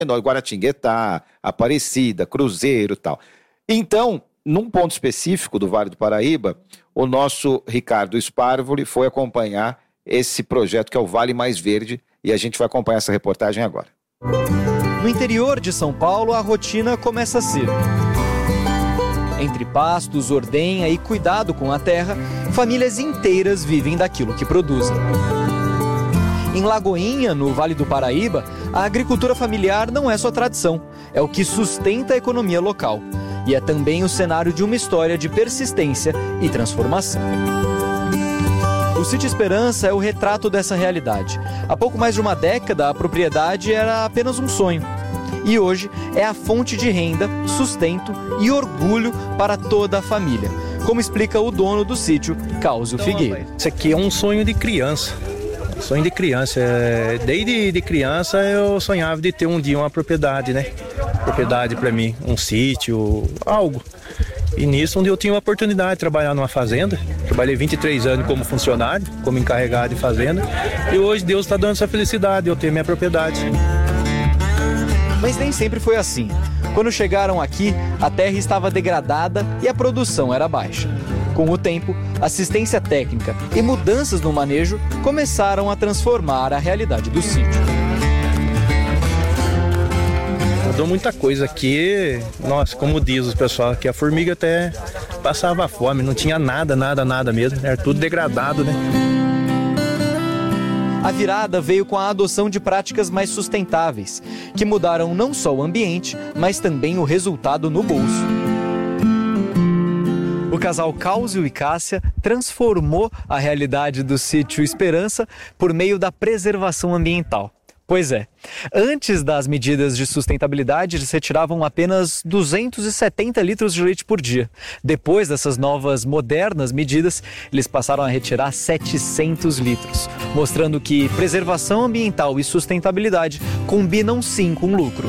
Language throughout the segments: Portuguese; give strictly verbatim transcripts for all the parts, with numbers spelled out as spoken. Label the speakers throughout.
Speaker 1: Guaratinguetá, Aparecida, Cruzeiro e tal. Então, num ponto específico do Vale do Paraíba, o nosso Ricardo Sparvoli foi acompanhar esse projeto que é o Vale Mais Verde, e a gente vai acompanhar essa reportagem agora.
Speaker 2: No interior de São Paulo, a rotina começa cedo. Entre pastos, ordenha e cuidado com a terra, famílias inteiras vivem daquilo que produzem. Em Lagoinha, no Vale do Paraíba, a agricultura familiar não é só tradição, é o que sustenta a economia local. E é também o cenário de uma história de persistência e transformação. O Sítio Esperança é o retrato dessa realidade. Há pouco mais de uma década, a propriedade era apenas um sonho. E hoje é a fonte de renda, sustento e orgulho para toda a família, como explica o dono do sítio, Cáusio Figueiredo.
Speaker 3: Isso aqui é um sonho de criança. Sonho de criança. Desde de criança eu sonhava de ter um dia uma propriedade, né? Propriedade para mim, um sítio, algo. E nisso, onde eu tinha a oportunidade de trabalhar numa fazenda. Trabalhei vinte e três anos como funcionário, como encarregado de fazenda. E hoje Deus está dando essa felicidade de eu ter minha propriedade.
Speaker 2: Mas nem sempre foi assim. Quando chegaram aqui, a terra estava degradada e a produção era baixa. Com o tempo, assistência técnica e mudanças no manejo começaram a transformar a realidade do sítio.
Speaker 3: Mudou muita coisa aqui. Nossa, como diz o pessoal aqui, a formiga até passava fome, não tinha nada, nada, nada mesmo. Era tudo degradado, né?
Speaker 2: A virada veio com a adoção de práticas mais sustentáveis, que mudaram não só o ambiente, mas também o resultado no bolso. O casal Cáusio e Cássia transformou a realidade do Sítio Esperança por meio da preservação ambiental. Pois é, antes das medidas de sustentabilidade, eles retiravam apenas duzentos e setenta litros de leite por dia. Depois dessas novas, modernas medidas, eles passaram a retirar setecentos litros, mostrando que preservação ambiental e sustentabilidade combinam sim com lucro.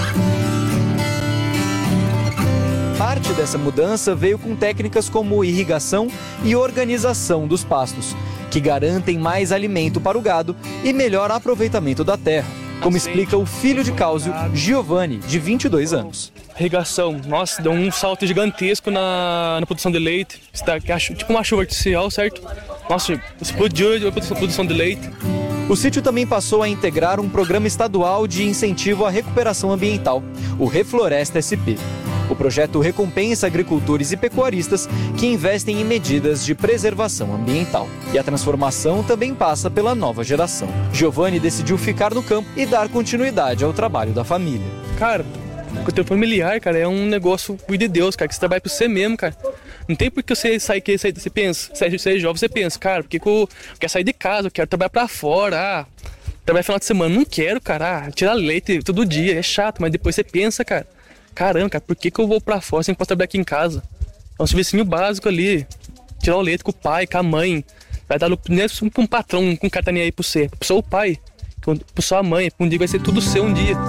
Speaker 2: Parte dessa mudança veio com técnicas como irrigação e organização dos pastos, que garantem mais alimento para o gado e melhor aproveitamento da terra, como explica o filho de Cáusio, Giovanni, de vinte e dois anos.
Speaker 4: Irrigação, nossa, deu um salto gigantesco na, na produção de leite, está tipo uma chuva artificial, certo? Nossa, explodiu a produção de leite.
Speaker 2: O sítio também passou a integrar um programa estadual de incentivo à recuperação ambiental, o Refloresta S P. O projeto recompensa agricultores e pecuaristas que investem em medidas de preservação ambiental. E a transformação também passa pela nova geração. Giovanni decidiu ficar no campo e dar continuidade ao trabalho da família.
Speaker 4: Cara, o teu familiar, cara, é um negócio de Deus, cara, que você trabalha por você mesmo, cara. Não tem porque você sair, que você, você pensa, você é jovem, você pensa, cara, porque eu quero sair de casa, eu quero trabalhar pra fora, ah, trabalhar final de semana, não quero, cara, ah, tirar leite todo dia, é chato, mas depois você pensa, cara, caramba, cara, por que, que eu vou pra fora se eu não posso trabalhar aqui em casa? É um serviço básico ali, tirar o leite com o pai, com a mãe, vai dar nem pra um patrão, com um cara tá nem aí pro você, pro seu pai, pro sua mãe, um dia vai ser tudo seu um dia.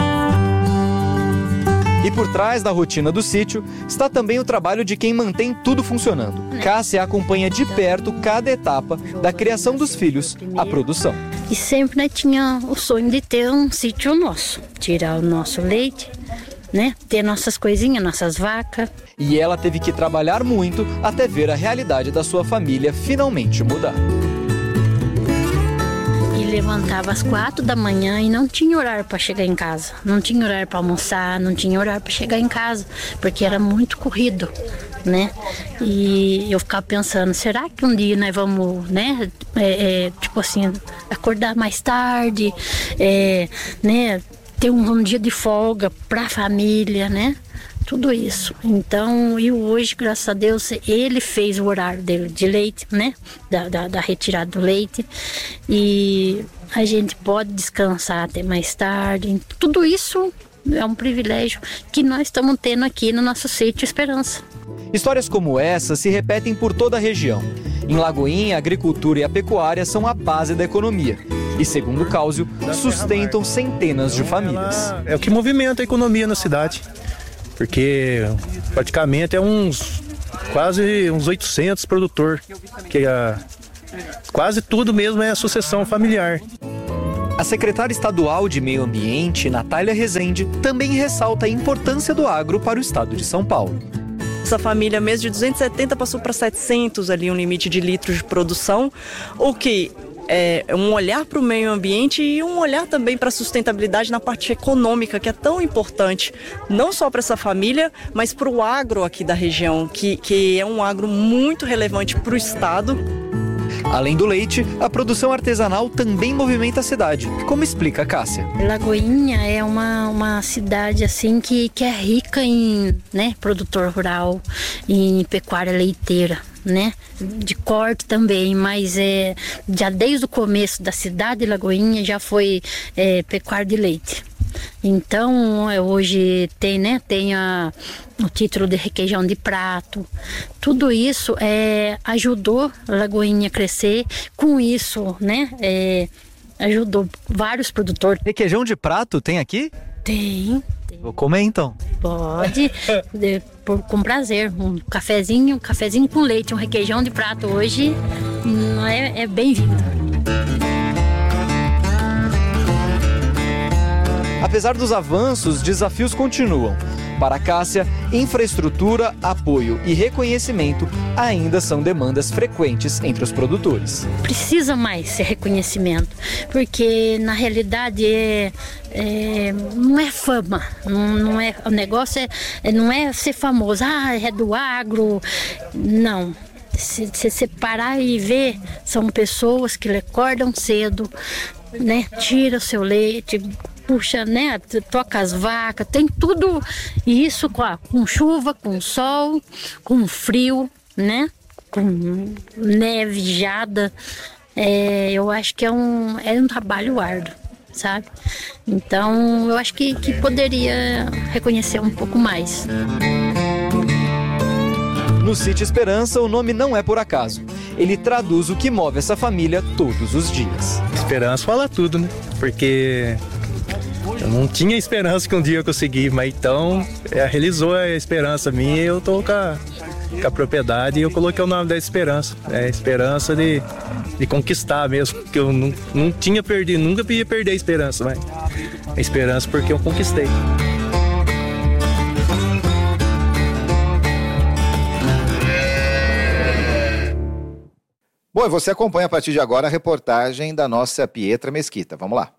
Speaker 2: E por trás da rotina do sítio está também o trabalho de quem mantém tudo funcionando. Cássia acompanha de perto cada etapa da criação dos filhos à produção.
Speaker 5: E sempre né, tinha o sonho de ter um sítio nosso, tirar o nosso leite, né, ter nossas coisinhas, nossas vacas.
Speaker 2: E ela teve que trabalhar muito até ver a realidade da sua família finalmente mudar.
Speaker 5: Levantava às quatro da manhã e não tinha horário para chegar em casa, não tinha horário para almoçar, não tinha horário para chegar em casa, porque era muito corrido, né? E eu ficava pensando, será que um dia nós vamos, né, é, é, tipo assim, acordar mais tarde, é, né, ter um, um dia de folga para a família, né? Tudo isso. Então, e hoje, graças a Deus, ele fez o horário dele de leite, né? Da, da, da retirada do leite. E a gente pode descansar até mais tarde. Tudo isso é um privilégio que nós estamos tendo aqui no nosso sítio Esperança.
Speaker 2: Histórias como essa se repetem por toda a região. Em Lagoinha, a agricultura e a pecuária são a base da economia. E, segundo o Cáusio, sustentam centenas de famílias.
Speaker 3: É o que movimenta a economia na cidade. Porque praticamente é uns quase uns oitocentos produtores, que é, quase tudo mesmo é a sucessão familiar.
Speaker 2: A secretária estadual de Meio Ambiente, Natália Rezende, também ressalta a importância do agro para o estado de São Paulo.
Speaker 6: Essa família, mês de duzentos e setenta, passou para setecentos, ali um limite de litros de produção, o que é um olhar para o meio ambiente e um olhar também para a sustentabilidade na parte econômica, que é tão importante, não só para essa família, mas para o agro aqui da região, que, que é um agro muito relevante para o estado.
Speaker 2: Além do leite, a produção artesanal também movimenta a cidade, como explica a Cássia.
Speaker 5: Lagoinha é uma, uma cidade assim que, que é rica em, né, produtor rural, em pecuária leiteira, né, de corte também, mas é, já desde o começo da cidade de Lagoinha já foi é, pecuária de leite. Então hoje tem, né, tem a, o título de requeijão de prato. Tudo isso é, ajudou a Lagoinha a crescer. Com isso, né, é, ajudou vários produtores.
Speaker 2: Requeijão de prato tem aqui?
Speaker 5: Tem. tem.
Speaker 2: Vou comer então.
Speaker 5: Pode, de, por, com prazer. Um cafezinho, um cafezinho com leite, um requeijão de prato hoje hum, é, é bem-vindo.
Speaker 2: Apesar dos avanços, desafios continuam. Para a Cássia, infraestrutura, apoio e reconhecimento ainda são demandas frequentes entre os produtores.
Speaker 5: Precisa mais esse reconhecimento, porque na realidade é, é, não é fama, não, não é, o negócio é, não é ser famoso, ah, é do agro, não. Se você parar e ver, são pessoas que acordam cedo, né, tira o seu leite, puxa, né, toca as vacas, tem tudo isso com, a, com chuva, com sol, com frio, né, com neve, geada. É, eu acho que é um, é um trabalho árduo, sabe? Então, eu acho que, que poderia reconhecer um pouco mais.
Speaker 2: No Sítio Esperança, o nome não é por acaso. Ele traduz o que move essa família todos os dias.
Speaker 3: Esperança fala tudo, né? Porque eu não tinha esperança que um dia eu conseguir, mas então é, realizou a esperança minha e eu tô com a, com a propriedade e eu coloquei o nome da esperança. É a esperança de, de conquistar mesmo, porque eu não, não tinha perdido, nunca ia perder a esperança, mas a esperança porque eu conquistei.
Speaker 1: Bom, e você acompanha a partir de agora a reportagem da nossa Pietra Mesquita. Vamos lá.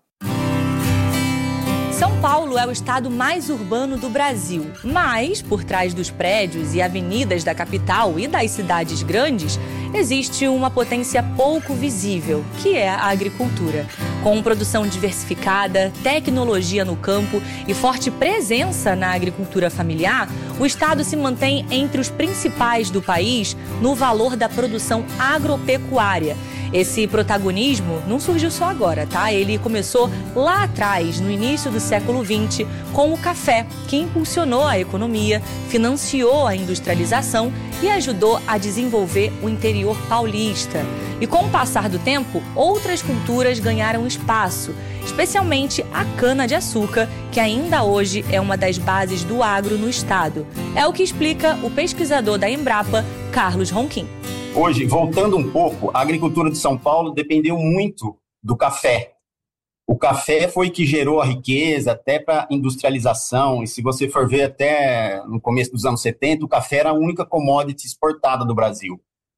Speaker 7: São Paulo é o estado mais urbano do Brasil, mas por trás dos prédios e avenidas da capital e das cidades grandes, existe uma potência pouco visível, que é a agricultura. Com produção diversificada, tecnologia no campo e forte presença na agricultura familiar, o estado se mantém entre os principais do país no valor da produção agropecuária. Esse protagonismo não surgiu só agora, tá? Ele começou lá atrás, no início do século vinte, com o café, que impulsionou a economia, financiou a industrialização e ajudou a desenvolver o interior paulista. E com o passar do tempo, outras culturas ganharam espaço, especialmente a cana-de-açúcar, que ainda hoje é uma das bases do agro no estado. É o que explica o pesquisador da Embrapa, Carlos Ronquim.
Speaker 8: Hoje, voltando um pouco, a agricultura de São Paulo dependeu muito do café. O café foi que gerou a riqueza até para a industrialização, e se você for ver até no começo dos anos setenta, o café era a única commodity exportada do Brasil.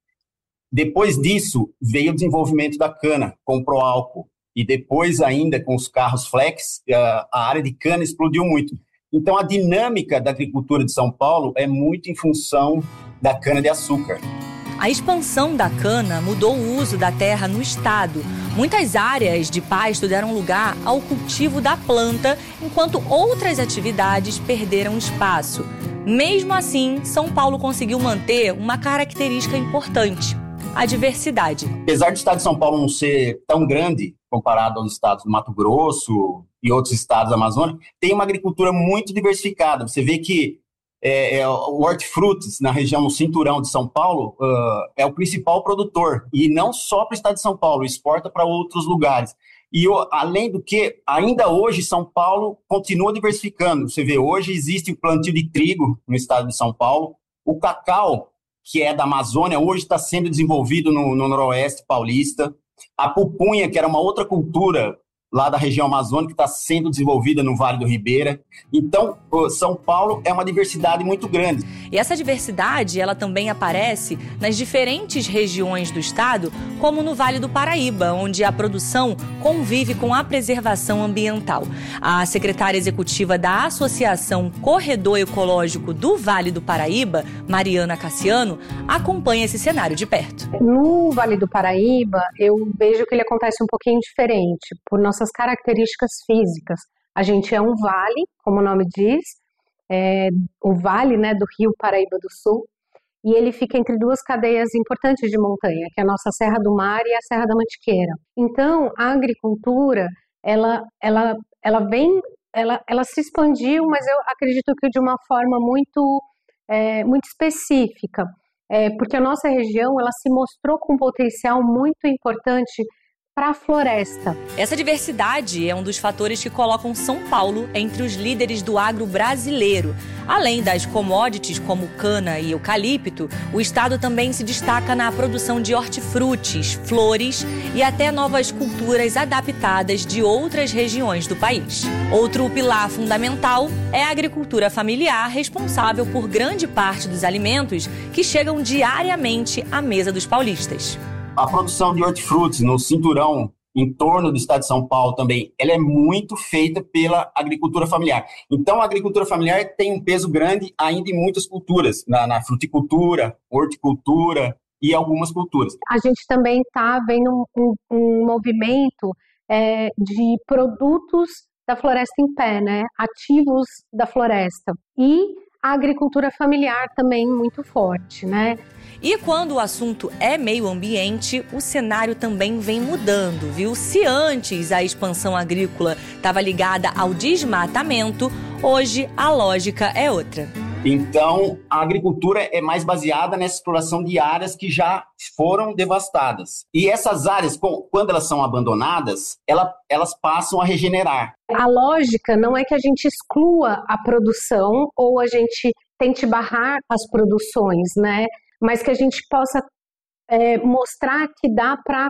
Speaker 8: Depois disso, veio o desenvolvimento da cana, comprou álcool, e depois ainda com os carros flex, a área de cana explodiu muito. Então a dinâmica da agricultura de São Paulo é muito em função da cana-de-açúcar.
Speaker 7: A expansão da cana mudou o uso da terra no estado. Muitas áreas de pasto deram lugar ao cultivo da planta, enquanto outras atividades perderam espaço. Mesmo assim, São Paulo conseguiu manter uma característica importante: a diversidade.
Speaker 8: Apesar do estado de São Paulo não ser tão grande comparado aos estados do Mato Grosso e outros estados da Amazônia, tem uma agricultura muito diversificada. Você vê que É, é, o hortifrutis, na região, no cinturão de São Paulo, uh, é o principal produtor. E não só para o estado de São Paulo, exporta para outros lugares. E, além do que, ainda hoje, São Paulo continua diversificando. Você vê, hoje existe o plantio de trigo no estado de São Paulo. O cacau, que é da Amazônia, hoje está sendo desenvolvido no, no noroeste paulista. A pupunha, que era uma outra cultura lá da região amazônica, que está sendo desenvolvida no Vale do Ribeira. Então, São Paulo é uma diversidade muito grande.
Speaker 7: E essa diversidade, ela também aparece nas diferentes regiões do estado, como no Vale do Paraíba, onde a produção convive com a preservação ambiental. A secretária executiva da Associação Corredor Ecológico do Vale do Paraíba, Mariana Cassiano, acompanha esse cenário de perto.
Speaker 9: No Vale do Paraíba, eu vejo que ele acontece um pouquinho diferente, por nossas características físicas. A gente é um vale, como o nome diz, é, o vale, né, do Rio Paraíba do Sul, e ele fica entre duas cadeias importantes de montanha, que é a nossa Serra do Mar e a Serra da Mantiqueira. Então, a agricultura, ela, ela, ela vem, ela, ela se expandiu, mas eu acredito que de uma forma muito, é, muito específica, é, porque a nossa região, ela se mostrou com um potencial muito importante para a floresta.
Speaker 7: Essa diversidade é um dos fatores que colocam São Paulo entre os líderes do agro brasileiro. Além das commodities como cana e eucalipto, o estado também se destaca na produção de hortifrutis, flores e até novas culturas adaptadas de outras regiões do país. Outro pilar fundamental é a agricultura familiar, responsável por grande parte dos alimentos que chegam diariamente à mesa dos paulistas.
Speaker 8: A produção de hortifrutis no cinturão em torno do estado de São Paulo também, ela é muito feita pela agricultura familiar. Então, a agricultura familiar tem um peso grande ainda em muitas culturas, na, na fruticultura, horticultura e algumas culturas.
Speaker 9: A gente também está vendo um, um, um movimento é, de produtos da floresta em pé, né? Ativos da floresta. E a agricultura familiar também muito forte, né?
Speaker 7: E quando o assunto é meio ambiente, o cenário também vem mudando, viu? Se antes a expansão agrícola estava ligada ao desmatamento, hoje a lógica é outra.
Speaker 8: Então, a agricultura é mais baseada nessa exploração de áreas que já foram devastadas. E essas áreas, quando elas são abandonadas, elas passam a regenerar.
Speaker 9: A lógica não é que a gente exclua a produção ou a gente tente barrar as produções, né? Mas que a gente possa é, mostrar que dá para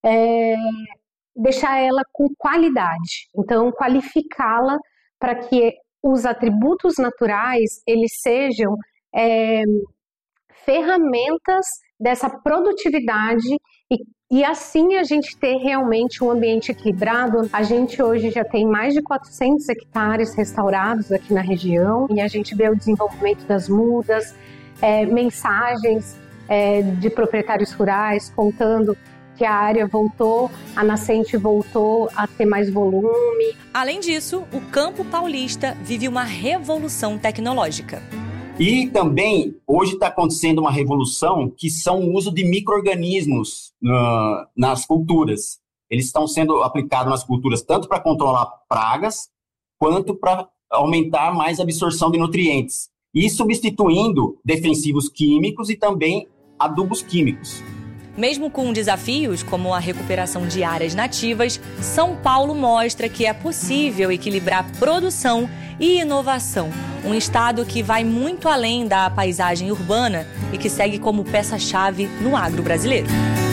Speaker 9: é, deixar ela com qualidade. Então, qualificá-la para que os atributos naturais eles sejam é, ferramentas dessa produtividade e, e assim a gente ter realmente um ambiente equilibrado. A gente hoje já tem mais de quatrocentos hectares restaurados aqui na região e a gente vê o desenvolvimento das mudas, É, mensagens é, de proprietários rurais contando que a área voltou, a nascente voltou a ter mais volume.
Speaker 7: Além disso, o campo paulista vive uma revolução tecnológica.
Speaker 8: E também, hoje está acontecendo uma revolução que são o uso de micro-organismos uh, nas culturas. Eles estão sendo aplicados nas culturas tanto para controlar pragas, quanto para aumentar mais a absorção de nutrientes. E substituindo defensivos químicos e também adubos químicos.
Speaker 7: Mesmo com desafios como a recuperação de áreas nativas, São Paulo mostra que é possível equilibrar produção e inovação. Um estado que vai muito além da paisagem urbana e que segue como peça-chave no agro brasileiro.